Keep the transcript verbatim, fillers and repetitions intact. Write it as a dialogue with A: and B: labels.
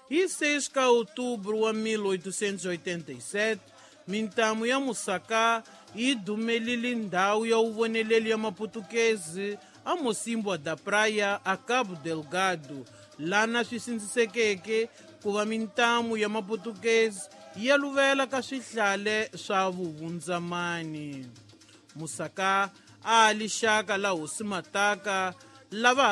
A: Hi seis de outubro wa mil oitocentos e oitenta e sete, mintamu ya Musaka e dumelili ndau ya uvoneleli ya maputukezi a Mocimboa da Praia a Cabo Delgado, lá na swisindzisekeke kuva mintamu ya maputukezi ya luvela ka swihlale swa vuvundzamani. Musaka a lixaka la hosi Mataka lava